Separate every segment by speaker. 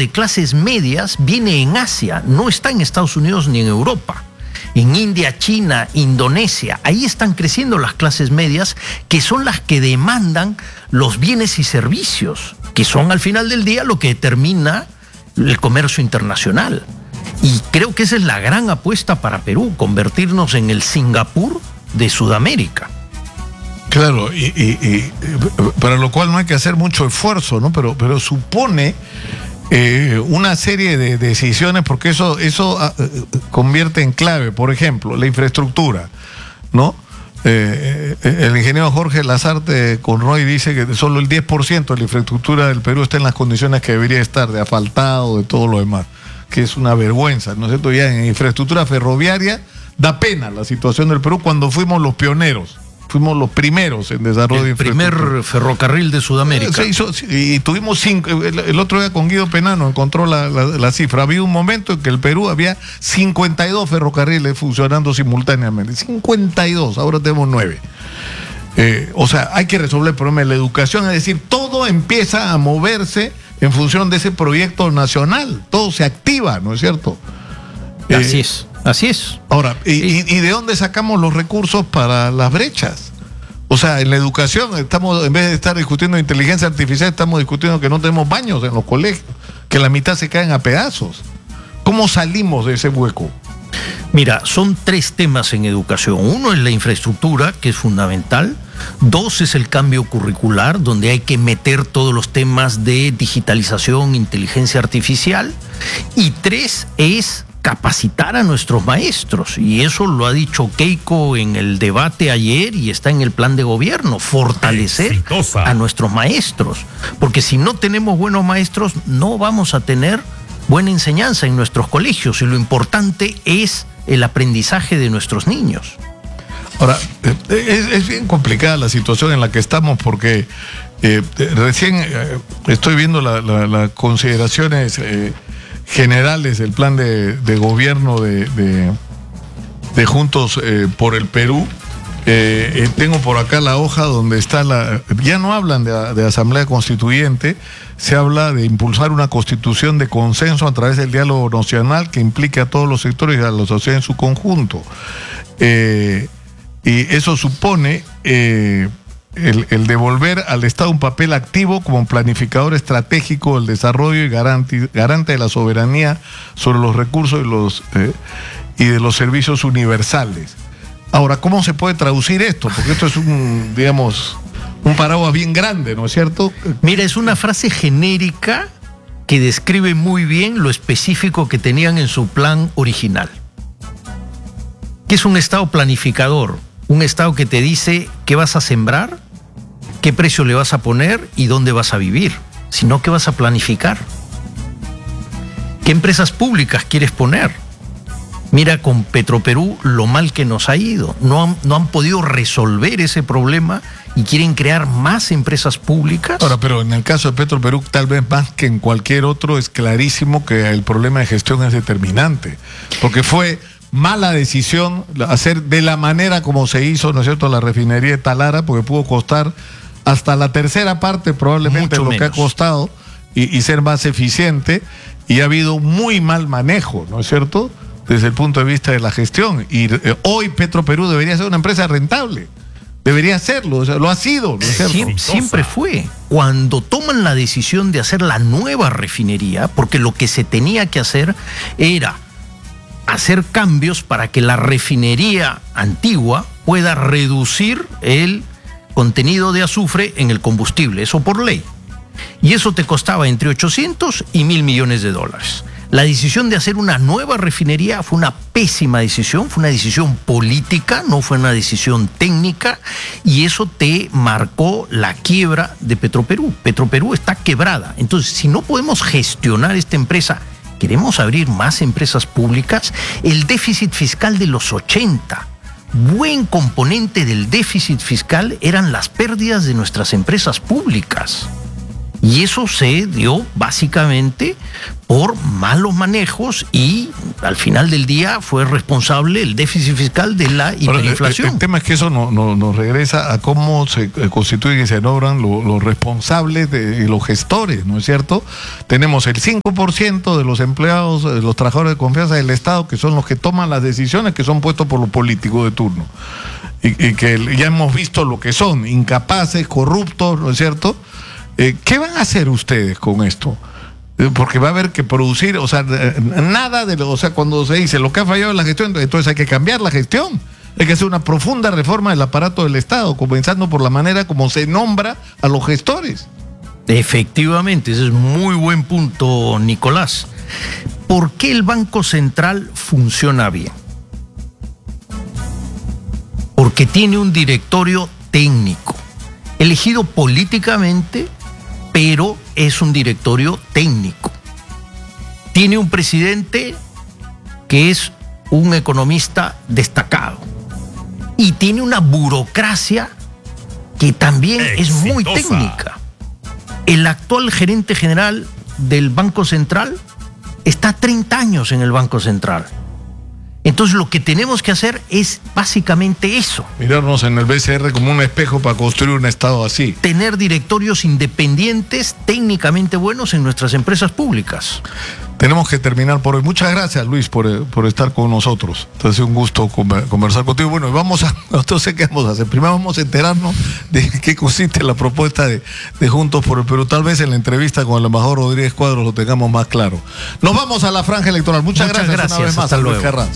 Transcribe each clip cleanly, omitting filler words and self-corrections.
Speaker 1: de clases medias viene en Asia, no está en Estados Unidos ni en Europa. En India, China, Indonesia, ahí están creciendo las clases medias, que son las que demandan los bienes y servicios, que son al final del día lo que determina el comercio internacional. Y creo que esa es la gran apuesta para Perú, convertirnos en el Singapur de Sudamérica.
Speaker 2: Claro, y para lo cual no hay que hacer mucho esfuerzo, ¿no? Pero supone una serie de decisiones, porque eso convierte en clave. Por ejemplo, la infraestructura, ¿no? El ingeniero Jorge Lazarte Conroy dice que solo el 10% de la infraestructura del Perú está en las condiciones que debería estar, de asfaltado, de todo lo demás, que es una vergüenza, ¿no es cierto? Ya en infraestructura ferroviaria da pena la situación del Perú cuando fuimos los pioneros. Fuimos los primeros en desarrollo de infraestructura. El
Speaker 1: primer ferrocarril de Sudamérica.
Speaker 2: Se hizo, y tuvimos 5. El otro día con Guido Penano encontró la cifra. Había un momento en que el Perú había 52 ferrocarriles funcionando simultáneamente. 52, ahora tenemos 9. O sea, hay que resolver el problema de la educación. Es decir, todo empieza a moverse en función de ese proyecto nacional. Todo se activa, ¿no es cierto?
Speaker 1: Así es. Así es.
Speaker 2: Ahora, ¿y de dónde sacamos los recursos para las brechas? O sea, en la educación estamos, en vez de estar discutiendo inteligencia artificial, estamos discutiendo que no tenemos baños en los colegios, que la mitad se caen a pedazos. ¿Cómo salimos de ese hueco?
Speaker 1: Mira, son 3 temas en educación. 1 es la infraestructura, que es fundamental. 2 es el cambio curricular, donde hay que meter todos los temas de digitalización, inteligencia artificial. Y 3 es capacitar a nuestros maestros, y eso lo ha dicho Keiko en el debate ayer y está en el plan de gobierno, fortalecer a nuestros maestros, porque si no tenemos buenos maestros no vamos a tener buena enseñanza en nuestros colegios, y lo importante es el aprendizaje de nuestros niños.
Speaker 2: Ahora, es bien complicada la situación en la que estamos, porque recién estoy viendo las consideraciones generales del plan de gobierno de Juntos por el Perú. Tengo por acá la hoja donde está ya no hablan de asamblea constituyente, se habla de impulsar una constitución de consenso a través del diálogo nacional que implique a todos los sectores y a la sociedad en su conjunto. Y eso supone el devolver al Estado un papel activo como planificador estratégico del desarrollo y garante de la soberanía sobre los recursos y de los servicios universales. Ahora, ¿cómo se puede traducir esto? Porque esto es un paraguas bien grande, ¿no es cierto?
Speaker 1: Mira, es una frase genérica que describe muy bien lo específico que tenían en su plan original. ¿Qué es un Estado planificador? Un Estado que te dice qué vas a sembrar, qué precio le vas a poner y dónde vas a vivir, sino qué vas a planificar. ¿Qué empresas públicas quieres poner? Mira con Petroperú lo mal que nos ha ido. No han podido resolver ese problema y quieren crear más empresas públicas.
Speaker 2: Ahora, pero en el caso de Petroperú, tal vez más que en cualquier otro, es clarísimo que el problema de gestión es determinante, porque fue mala decisión hacer de la manera como se hizo, ¿no es cierto?, la refinería de Talara, porque pudo costar hasta la tercera parte probablemente de lo que ha costado y ser más eficiente, y ha habido muy mal manejo, ¿no es cierto?, desde el punto de vista de la gestión. Y hoy Petroperú debería ser una empresa rentable, debería serlo, o sea, lo ha sido, ¿no es cierto?
Speaker 1: Siempre fue. Cuando toman la decisión de hacer la nueva refinería, porque lo que se tenía que hacer era hacer cambios para que la refinería antigua pueda reducir el contenido de azufre en el combustible, eso por ley. Y eso te costaba entre 800 y 1.000 millones de dólares. La decisión de hacer una nueva refinería fue una pésima decisión, fue una decisión política, no fue una decisión técnica, y eso te marcó la quiebra de Petroperú. Petroperú está quebrada. Entonces, si no podemos gestionar esta empresa, ¿queremos abrir más empresas públicas? El déficit fiscal de los 80, buen componente del déficit fiscal eran las pérdidas de nuestras empresas públicas. Y eso se dio básicamente por malos manejos y al final del día fue responsable el déficit fiscal de la hiperinflación.
Speaker 2: El tema es que eso nos regresa a cómo se constituyen y se nombran los responsables y los gestores, ¿no es cierto? Tenemos el 5% de los empleados, de los trabajadores de confianza del Estado, que son los que toman las decisiones que son puestos por los políticos de turno. Y que ya hemos visto lo que son, incapaces, corruptos, ¿no es cierto? ¿Qué van a hacer ustedes con esto? Porque va a haber que producir, o sea, nada de lo, o sea, cuando se dice lo que ha fallado en la gestión, entonces hay que cambiar la gestión. Hay que hacer una profunda reforma del aparato del Estado, comenzando por la manera como se nombra a los gestores.
Speaker 1: Efectivamente, ese es muy buen punto, Nicolás. ¿Por qué el Banco Central funciona bien? Porque tiene un directorio técnico, elegido políticamente, pero es un directorio técnico. Tiene un presidente que es un economista destacado y tiene una burocracia que también es muy técnica. El actual gerente general del Banco Central está 30 años en el Banco Central. Entonces lo que tenemos que hacer es básicamente eso.
Speaker 2: Mirarnos en el BCR como un espejo para construir un Estado así.
Speaker 1: Tener directorios independientes, técnicamente buenos en nuestras empresas públicas.
Speaker 2: Tenemos que terminar por hoy. Muchas gracias, Luis, por estar con nosotros. Entonces, un gusto conversar contigo. Bueno, no sé qué vamos a hacer. Primero vamos a enterarnos de qué consiste la propuesta de Juntos por el Perú. Tal vez en la entrevista con el embajador Rodríguez Cuadros lo tengamos más claro. Nos vamos a la franja electoral. Muchas gracias una vez más.
Speaker 1: Hasta luego.
Speaker 2: Luis Carranza.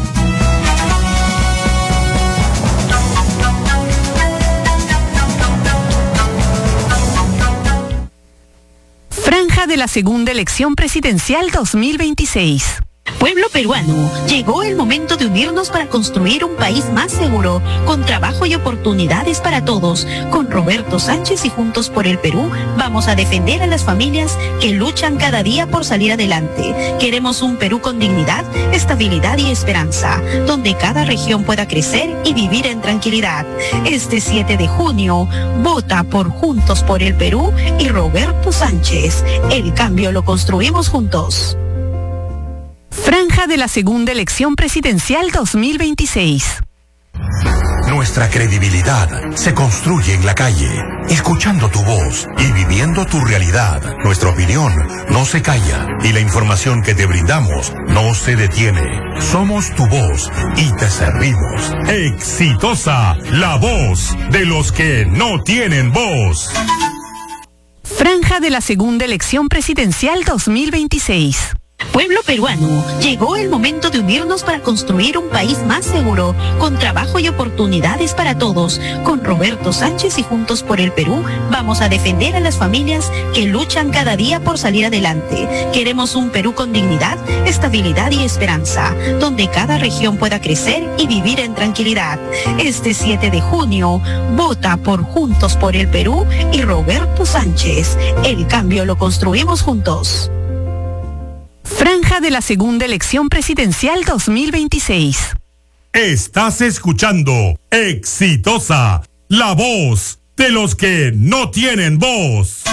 Speaker 3: De la segunda elección presidencial 2026.
Speaker 4: Pueblo peruano, llegó el momento de unirnos para construir un país más seguro, con trabajo y oportunidades para todos. Con Roberto Sánchez y Juntos por el Perú, vamos a defender a las familias que luchan cada día por salir adelante. Queremos un Perú con dignidad, estabilidad y esperanza, donde cada región pueda crecer y vivir en tranquilidad. Este 7 de junio, vota por Juntos por el Perú y Roberto Sánchez. El cambio lo construimos juntos.
Speaker 3: Franja de la segunda elección presidencial 2026.
Speaker 5: Nuestra credibilidad se construye en la calle, escuchando tu voz y viviendo tu realidad. Nuestra opinión no se calla y la información que te brindamos no se detiene. Somos tu voz y te servimos. Exitosa, la voz de los que no tienen voz.
Speaker 3: Franja de la segunda elección presidencial 2026.
Speaker 4: Pueblo peruano, llegó el momento de unirnos para construir un país más seguro, con trabajo y oportunidades para todos. Con Roberto Sánchez y Juntos por el Perú, vamos a defender a las familias que luchan cada día por salir adelante. Queremos un Perú con dignidad, estabilidad y esperanza, donde cada región pueda crecer y vivir en tranquilidad. Este 7 de junio, vota por Juntos por el Perú y Roberto Sánchez. El cambio lo construimos juntos.
Speaker 3: Franja de la segunda elección presidencial 2026.
Speaker 5: Estás escuchando Exitosa, la voz de los que no tienen voz.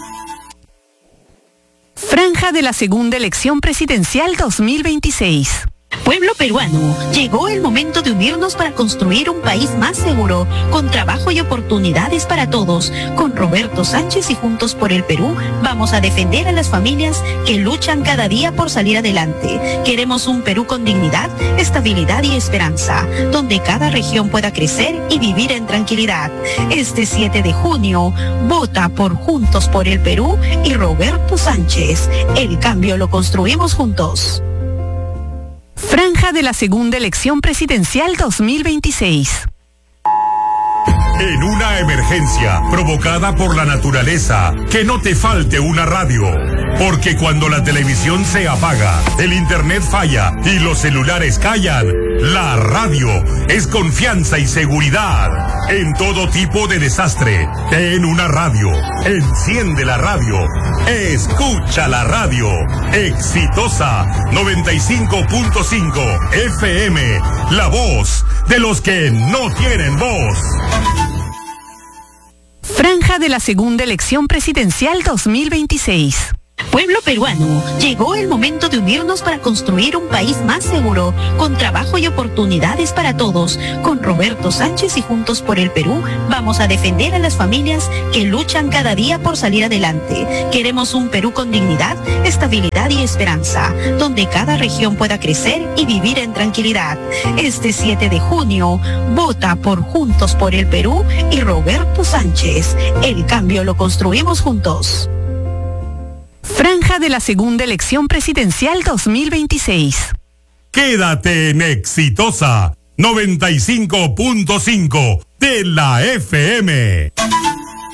Speaker 3: Franja de la segunda elección presidencial 2026.
Speaker 4: Pueblo peruano, llegó el momento de unirnos para construir un país más seguro, con trabajo y oportunidades para todos. Con Roberto Sánchez y Juntos por el Perú, vamos a defender a las familias que luchan cada día por salir adelante. Queremos un Perú con dignidad, estabilidad y esperanza, donde cada región pueda crecer y vivir en tranquilidad. Este 7 de junio, vota por Juntos por el Perú y Roberto Sánchez. El cambio lo construimos juntos.
Speaker 3: Franja de la segunda elección presidencial 2026.
Speaker 5: En una emergencia provocada por la naturaleza, que no te falte una radio. Porque cuando la televisión se apaga, el internet falla y los celulares callan, la radio es confianza y seguridad. En todo tipo de desastre, ten una radio. Enciende la radio. Escucha la radio. Exitosa 95.5 FM. La voz de los que no tienen voz.
Speaker 3: Franja Franja de la segunda elección presidencial 2026.
Speaker 4: Pueblo peruano, llegó el momento de unirnos para construir un país más seguro, con trabajo y oportunidades para todos. Con Roberto Sánchez y Juntos por el Perú, vamos a defender a las familias que luchan cada día por salir adelante. Queremos un Perú con dignidad, estabilidad y esperanza, donde cada región pueda crecer y vivir en tranquilidad. Este 7 de junio, vota por Juntos por el Perú y Roberto Sánchez. El cambio lo construimos juntos.
Speaker 3: Franja de la segunda elección presidencial 2026.
Speaker 5: Quédate en Exitosa 95.5 de la FM.